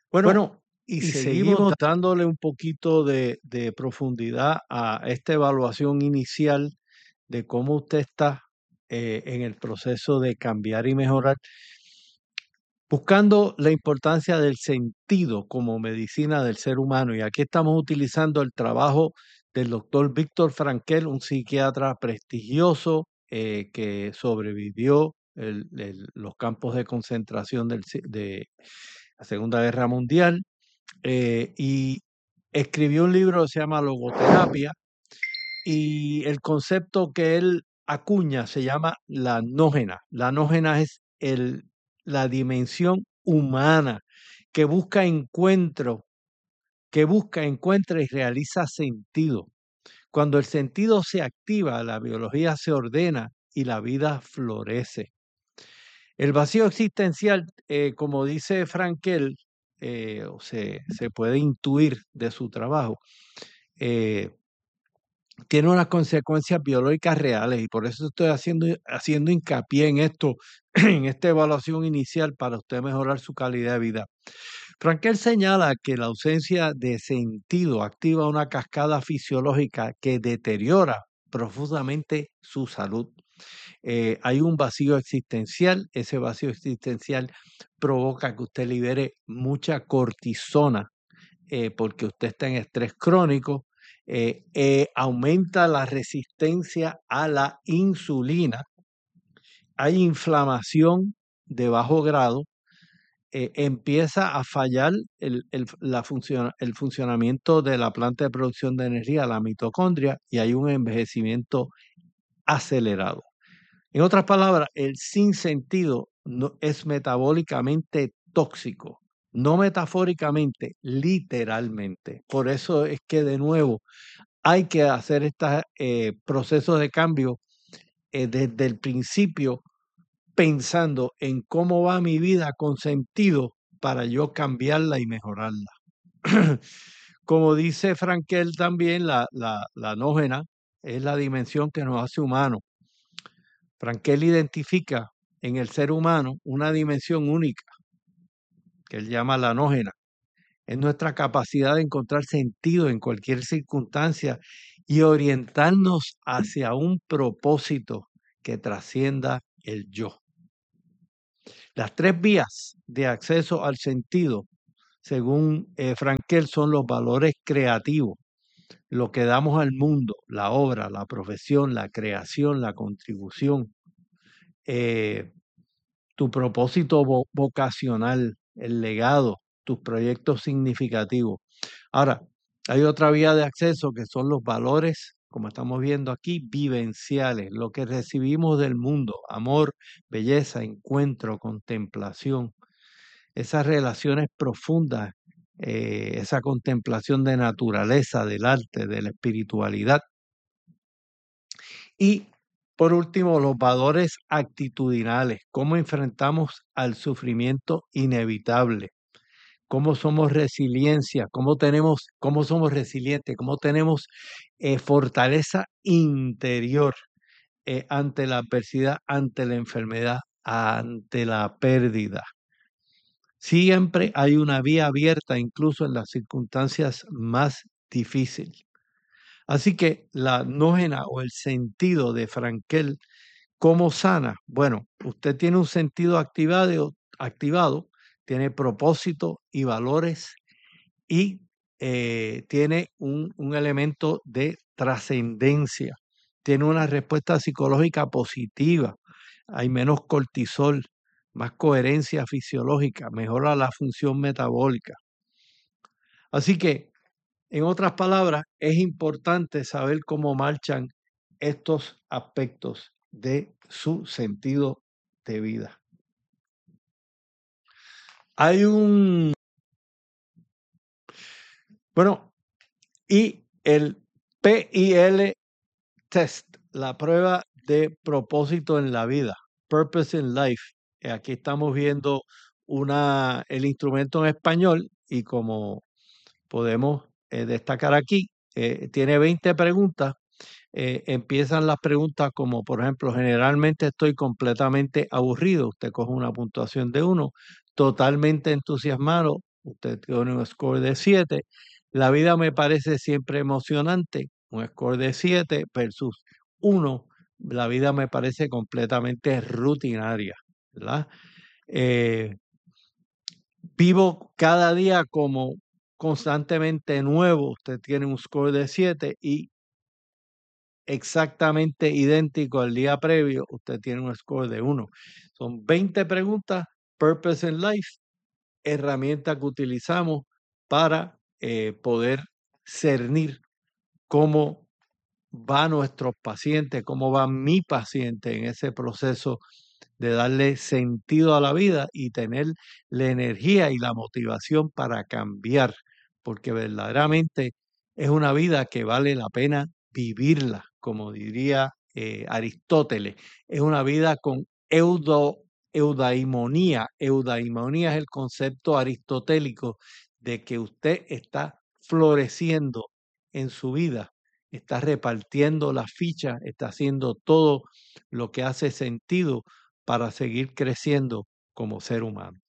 Bueno, Bueno, y y seguimos seguimos dándole un poquito de profundidad a esta evaluación inicial de cómo usted está en el proceso de cambiar y mejorar, buscando la importancia del sentido como medicina del ser humano. Y aquí estamos utilizando el trabajo del doctor Víctor Frankel, un psiquiatra prestigioso que sobrevivió los campos de concentración de la Segunda Guerra Mundial y escribió un libro que se llama Logoterapia y el concepto que él acuña se llama la nógena. La nógena es la dimensión humana que busca encuentro, que busca, encuentra y realiza sentido. Cuando el sentido se activa, la biología se ordena y la vida florece. El vacío existencial, como dice Frankel, o se puede intuir de su trabajo, eh, tiene unas consecuencias biológicas reales y por eso estoy haciendo hincapié en esto, en esta evaluación inicial para usted mejorar su calidad de vida. Frankel señala que la ausencia de sentido activa una cascada fisiológica que deteriora profundamente su salud. Hay un vacío existencial, ese vacío existencial provoca que usted libere mucha cortisona porque usted está en estrés crónico, aumenta la resistencia a la insulina, hay inflamación de bajo grado, empieza a fallar el funcionamiento de la planta de producción de energía, la mitocondria, y hay un envejecimiento acelerado. En otras palabras, el sinsentido no, es metabólicamente tóxico, no metafóricamente, literalmente. Por eso es que de nuevo hay que hacer estos procesos de cambio desde el principio, pensando en cómo va mi vida con sentido para yo cambiarla y mejorarla. Como dice Frankel también, la nógena es la dimensión que nos hace humanos. Frankel identifica en el ser humano una dimensión única, que él llama la nógena. Es nuestra capacidad de encontrar sentido en cualquier circunstancia y orientarnos hacia un propósito que trascienda el yo. Las tres vías de acceso al sentido, según Frankel, son los valores creativos, lo que damos al mundo, la obra, la profesión, la creación, la contribución. Tu propósito vocacional, el legado, tus proyectos significativos. Ahora, hay otra vía de acceso que son los valores, como estamos viendo aquí, vivenciales, lo que recibimos del mundo, amor, belleza, encuentro, contemplación, esas relaciones profundas, esa contemplación de naturaleza, del arte, de la espiritualidad. Y por último, los valores actitudinales, cómo enfrentamos al sufrimiento inevitable, cómo somos resiliencia, cómo somos resilientes, cómo tenemos fortaleza interior ante la adversidad, ante la enfermedad, ante la pérdida. Siempre hay una vía abierta, incluso en las circunstancias más difíciles. Así que la nógena o el sentido de Frankel, ¿cómo sana? Bueno, usted tiene un sentido activado, tiene propósito y valores y tiene un elemento de trascendencia, tiene una respuesta psicológica positiva, hay menos cortisol, más coherencia fisiológica, mejora la función metabólica. Así que, en otras palabras, es importante saber cómo marchan estos aspectos de su sentido de vida. Hay bueno, y el PIL test, la prueba de propósito en la vida, Purpose in Life. Aquí estamos viendo el instrumento en español y como podemos destacar aquí, tiene 20 preguntas. Empiezan las preguntas como, por ejemplo, generalmente estoy completamente aburrido. Usted coge una puntuación de 1, totalmente entusiasmado, usted tiene un score de 7. La vida me parece siempre emocionante, un score de 7 versus 1. La vida me parece completamente rutinaria, ¿verdad? Eh, Vivo cada día como constantemente nuevo. Usted tiene un score de 7 y exactamente idéntico al día previo, usted tiene un score de 1. Son 20 preguntas, Purpose in Life, herramienta que utilizamos para poder cernir cómo va nuestros pacientes, cómo va mi paciente en ese proceso de darle sentido a la vida y tener la energía y la motivación para cambiar, porque verdaderamente es una vida que vale la pena vivirla, como diría Aristóteles, es una vida con eudaimonía. Eudaimonía es el concepto aristotélico de que usted está floreciendo en su vida, está repartiendo las fichas, está haciendo todo lo que hace sentido para seguir creciendo como ser humano.